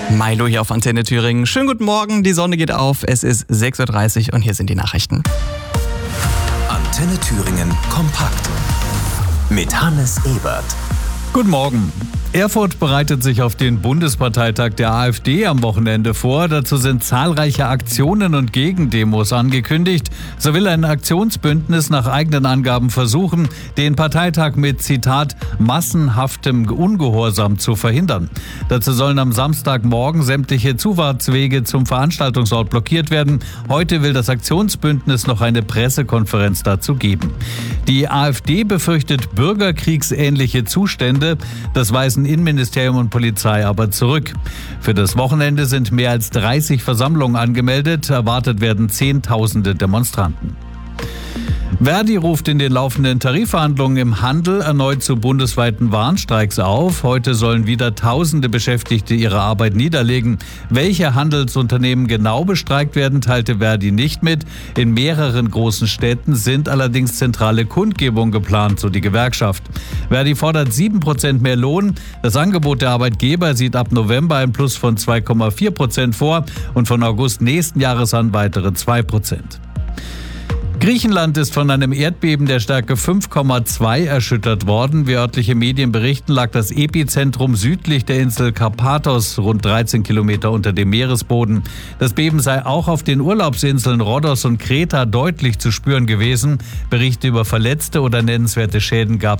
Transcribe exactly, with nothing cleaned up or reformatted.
Milo hier auf Antenne Thüringen. Schönen guten Morgen, die Sonne geht auf, es ist sechs Uhr dreißig und hier sind die Nachrichten. Antenne Thüringen kompakt mit Hannes Ebert. Guten Morgen. Erfurt bereitet sich auf den Bundesparteitag der AfD am Wochenende vor. Dazu sind zahlreiche Aktionen und Gegendemos angekündigt. So will ein Aktionsbündnis nach eigenen Angaben versuchen, den Parteitag mit, Zitat, massenhaftem Ungehorsam zu verhindern. Dazu sollen am Samstagmorgen sämtliche Zufahrtswege zum Veranstaltungsort blockiert werden. Heute will das Aktionsbündnis noch eine Pressekonferenz dazu geben. Die AfD befürchtet bürgerkriegsähnliche Zustände. Das weisen Innenministerium und Polizei aber zurück. Für das Wochenende sind mehr als dreißig Versammlungen angemeldet. Erwartet werden Zehntausende Demonstranten. Verdi ruft in den laufenden Tarifverhandlungen im Handel erneut zu bundesweiten Warnstreiks auf. Heute sollen wieder tausende Beschäftigte ihre Arbeit niederlegen. Welche Handelsunternehmen genau bestreikt werden, teilte Verdi nicht mit. In mehreren großen Städten sind allerdings zentrale Kundgebungen geplant, so die Gewerkschaft. Verdi fordert sieben Prozent mehr Lohn. Das Angebot der Arbeitgeber sieht ab November ein Plus von zwei Komma vier Prozent vor und von August nächsten Jahres an weitere zwei Prozent. Griechenland ist von einem Erdbeben der Stärke fünf Komma zwei erschüttert worden. Wie örtliche Medien berichten, lag das Epizentrum südlich der Insel Karpathos, rund dreizehn Kilometer unter dem Meeresboden. Das Beben sei auch auf den Urlaubsinseln Rhodos und Kreta deutlich zu spüren gewesen. Berichte über Verletzte oder nennenswerte Schäden gab